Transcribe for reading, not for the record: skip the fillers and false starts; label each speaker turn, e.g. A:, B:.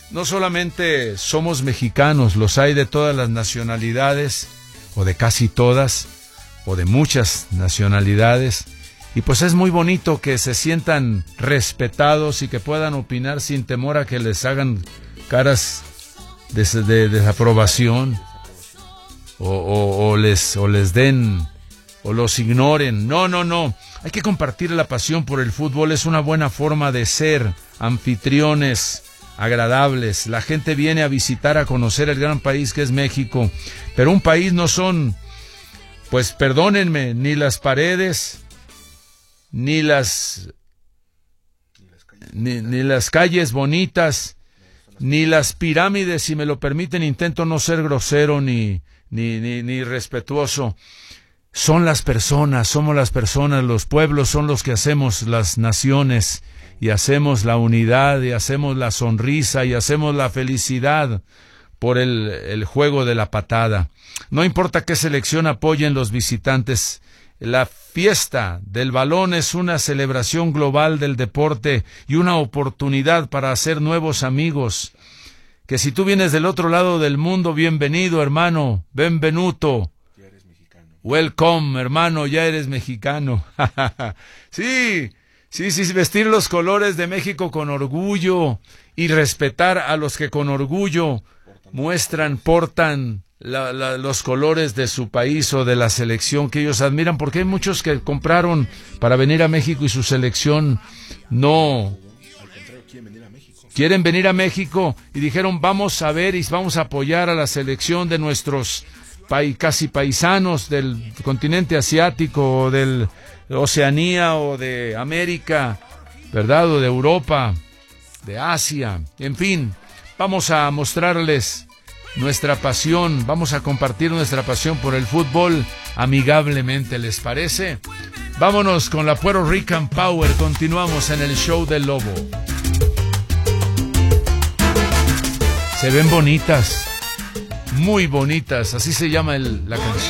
A: no solamente somos mexicanos, los hay de todas las nacionalidades, o de casi todas, o de muchas nacionalidades, y pues es muy bonito que se sientan respetados y que puedan opinar sin temor a que les hagan caras de desaprobación, o les den, o los ignoren. No, hay que compartir la pasión por el fútbol, es una buena forma de ser anfitriones agradables. La gente viene a visitar, a conocer el gran país que es México, pero un país no son, pues perdónenme, ni las paredes, ni las calles bonitas, ni las pirámides, si me lo permiten, intento no ser grosero ni respetuoso. Son las personas, somos las personas, los pueblos son los que hacemos las naciones, y hacemos la unidad, y hacemos la sonrisa, y hacemos la felicidad por el juego de la patada. No importa qué selección apoyen los visitantes, la fiesta del balón es una celebración global del deporte y una oportunidad para hacer nuevos amigos. Que si tú vienes del otro lado del mundo, bienvenido, hermano, benvenuto.
B: Ya eres mexicano.
A: Welcome, hermano, ya eres mexicano. Sí, vestir los colores de México con orgullo y respetar a los que con orgullo portan los colores de su país o de la selección que ellos admiran, porque hay muchos que compraron para venir a México y su selección no.
B: Al contrario,
A: quieren venir a México y dijeron, vamos a ver y vamos a apoyar a la selección de nuestros casi paisanos del continente asiático, o del Oceanía, o de América, ¿verdad? O de Europa, de Asia, en fin, vamos a mostrarles nuestra pasión, vamos a compartir nuestra pasión por el fútbol amigablemente, ¿les parece? Vámonos con la Puerto Rican Power, continuamos en el show del Lobo. Se ven bonitas, muy bonitas, así se llama la canción.